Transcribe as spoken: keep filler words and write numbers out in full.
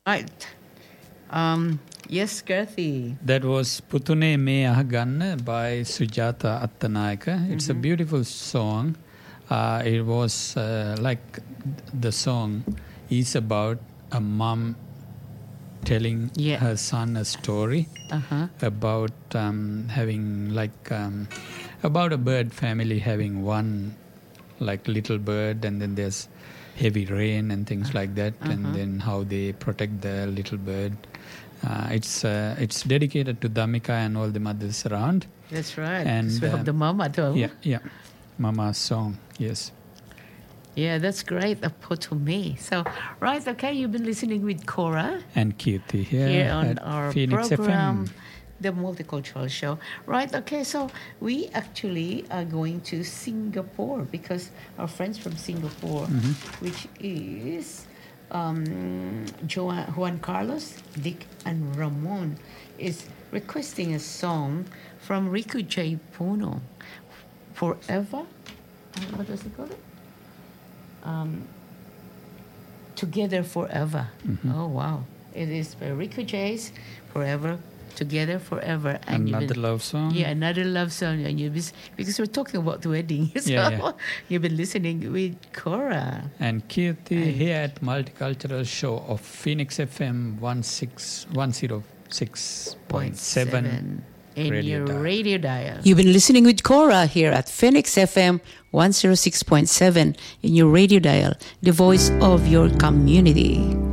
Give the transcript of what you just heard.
Right. Um, yes, Gerthy. That was Putune Me Ahaganna by Sujata Attanayaka. It's mm-hmm. a beautiful song. Uh, it was uh, like the song is about a mom telling yeah. her son a story uh-huh. about um, having like um, about a bird family having one like little bird, and then there's heavy rain and things uh-huh. like that, uh-huh. and then how they protect the little bird. Uh, it's uh, it's dedicated to Dhammika and all the mothers around. That's right. And we have uh, the mama too. Yeah, yeah, Mama's song. Yes. Yeah, that's great. A Putune. So, right, okay, you've been listening with Cora. And Kirti here, here on our Phoenix program, F M. The Multicultural Show. Right, okay, so we actually are going to Singapore because our friends from Singapore, mm-hmm. which is um, Joan, Juan Carlos, Dick, and Ramon, is requesting a song from Riku J. Puno, Forever. What does he call it? Um, Together Forever. Mm-hmm. Oh, wow. It is by Riku J's Forever, Together Forever. And another been, love song. Yeah, another love song. And you because we're talking about the wedding. So yeah, yeah. You've been listening with Cora. And Kirti and here at Multicultural Show of Phoenix F M one oh six point seven. In radio your dial. radio dial. You've been listening with Cora here at Phoenix F M one oh six point seven in your radio dial, the voice of your community.